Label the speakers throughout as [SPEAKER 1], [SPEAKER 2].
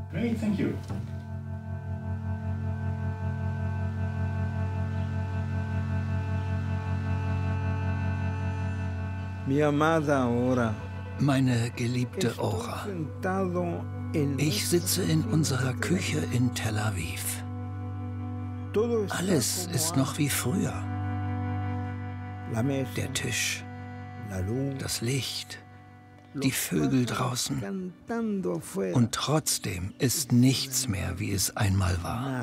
[SPEAKER 1] Great, thank you.
[SPEAKER 2] Meine geliebte Ora, ich sitze in unserer Küche in Tel Aviv. Alles ist noch wie früher. Der Tisch, das Licht, die Vögel draußen. Und trotzdem ist nichts mehr, wie es einmal war.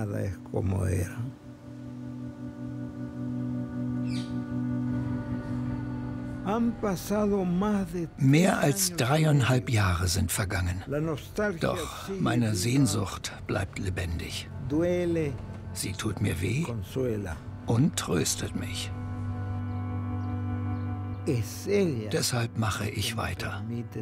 [SPEAKER 2] Mehr als 3,5 Jahre sind vergangen. Doch meine Sehnsucht bleibt lebendig. Sie tut mir weh und tröstet mich. Deshalb mache ich weiter.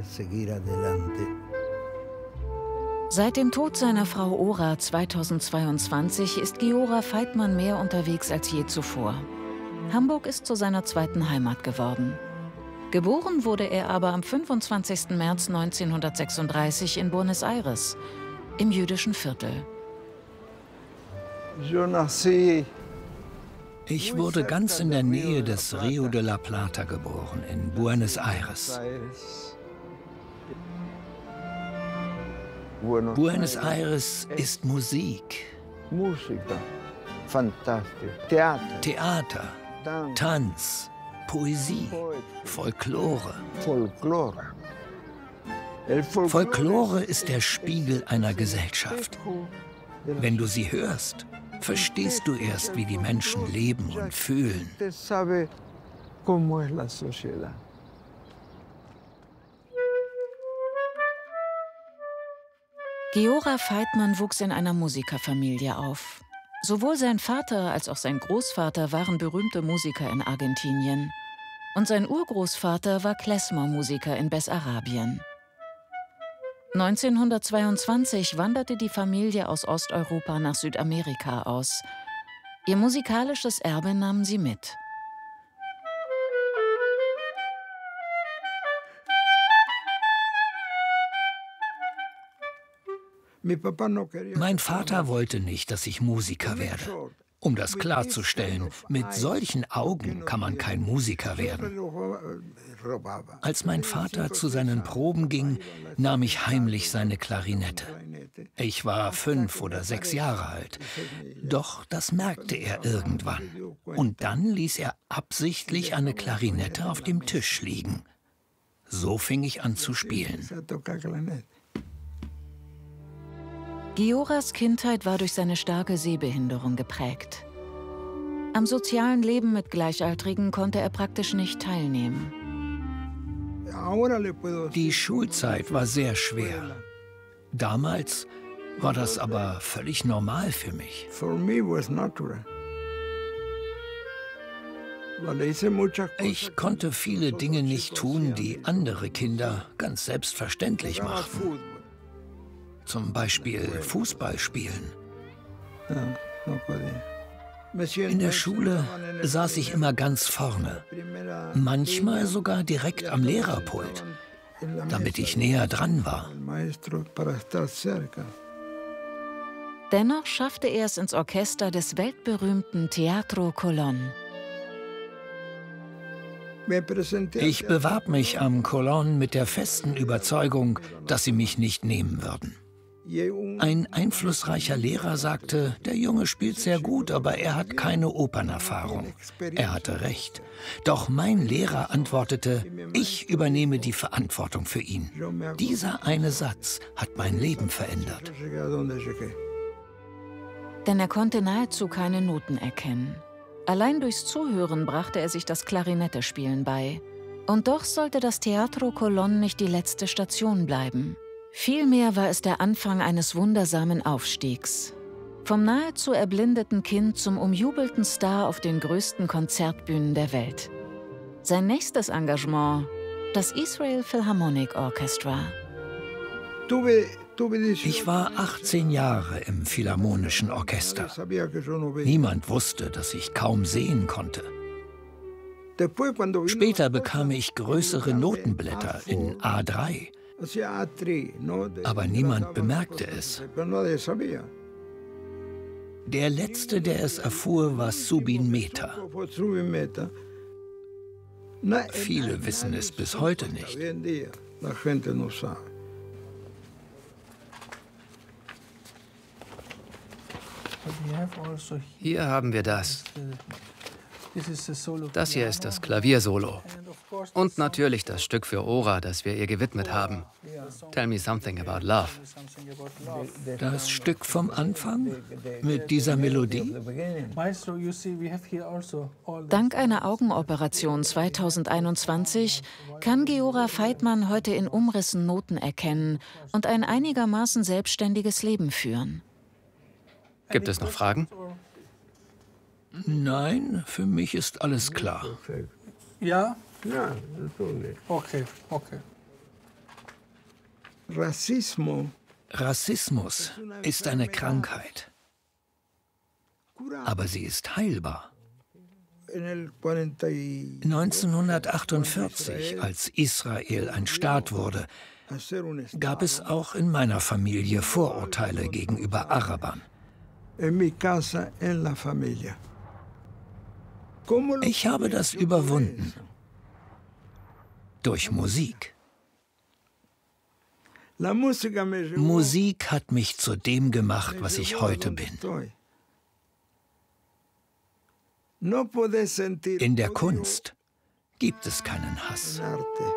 [SPEAKER 3] Seit dem Tod seiner Frau Ora 2022 ist Giora Feitmann mehr unterwegs als je zuvor. Hamburg ist zu seiner zweiten Heimat geworden. Geboren wurde er aber am 25. März 1936 in Buenos Aires, im jüdischen Viertel.
[SPEAKER 2] Ich wurde ganz in der Nähe des Rio de la Plata geboren, in Buenos Aires. Buenos Aires ist Musik, Theater, Tanz, Poesie, Folklore. Folklore ist der Spiegel einer Gesellschaft. Wenn du sie hörst, verstehst du erst, wie die Menschen leben und fühlen.
[SPEAKER 3] Giora Feitmann wuchs in einer Musikerfamilie auf. Sowohl sein Vater als auch sein Großvater waren berühmte Musiker in Argentinien. Und sein Urgroßvater war Klezmer-Musiker in Bessarabien. 1922 wanderte die Familie aus Osteuropa nach Südamerika aus. Ihr musikalisches Erbe nahmen sie mit.
[SPEAKER 2] Mein Vater wollte nicht, dass ich Musiker werde. Um das klarzustellen, mit solchen Augen kann man kein Musiker werden. Als mein Vater zu seinen Proben ging, nahm ich heimlich seine Klarinette. Ich war 5 oder 6 Jahre alt. Doch das merkte er irgendwann. Und dann ließ er absichtlich eine Klarinette auf dem Tisch liegen. So fing ich an zu spielen.
[SPEAKER 3] Gioras Kindheit war durch seine starke Sehbehinderung geprägt. Am sozialen Leben mit Gleichaltrigen konnte er praktisch nicht teilnehmen.
[SPEAKER 2] Die Schulzeit war sehr schwer. Damals war das aber völlig normal für mich. Ich konnte viele Dinge nicht tun, die andere Kinder ganz selbstverständlich machten. Zum Beispiel Fußball spielen. In der Schule saß ich immer ganz vorne, manchmal sogar direkt am Lehrerpult, damit ich näher dran war.
[SPEAKER 3] Dennoch schaffte er es ins Orchester des weltberühmten Teatro Colón.
[SPEAKER 2] Ich bewarb mich am Colón mit der festen Überzeugung, dass sie mich nicht nehmen würden. Ein einflussreicher Lehrer sagte, der Junge spielt sehr gut, aber er hat keine Opernerfahrung. Er hatte recht. Doch mein Lehrer antwortete, ich übernehme die Verantwortung für ihn. Dieser eine Satz hat mein Leben verändert.
[SPEAKER 3] Denn er konnte nahezu keine Noten erkennen. Allein durchs Zuhören brachte er sich das Klarinettespielen bei. Und doch sollte das Teatro Colón nicht die letzte Station bleiben. Vielmehr war es der Anfang eines wundersamen Aufstiegs. Vom nahezu erblindeten Kind zum umjubelten Star auf den größten Konzertbühnen der Welt. Sein nächstes Engagement, das Israel Philharmonic Orchestra.
[SPEAKER 2] Ich war 18 Jahre im Philharmonischen Orchester. Niemand wusste, dass ich kaum sehen konnte. Später bekam ich größere Notenblätter in A3. Aber niemand bemerkte es. Der Letzte, der es erfuhr, war Zubin Mehta. Viele wissen es bis heute nicht.
[SPEAKER 1] Hier haben wir das. Das hier ist das Klaviersolo. Und natürlich das Stück für Ora, das wir ihr gewidmet haben. Tell me something about love.
[SPEAKER 2] Das Stück vom Anfang mit dieser Melodie?
[SPEAKER 3] Dank einer Augenoperation 2021 kann Giora Veitman heute in Umrissen Noten erkennen und ein einigermaßen selbstständiges Leben führen.
[SPEAKER 1] Gibt es noch Fragen?
[SPEAKER 2] Nein, für mich ist alles klar.
[SPEAKER 4] Ja? Ja, okay.
[SPEAKER 2] Rassismus ist eine Krankheit. Aber sie ist heilbar. 1948, als Israel ein Staat wurde, gab es auch in meiner Familie Vorurteile gegenüber Arabern. Ich habe das überwunden. Durch Musik. Musik hat mich zu dem gemacht, was ich heute bin. In der Kunst gibt es keinen Hass.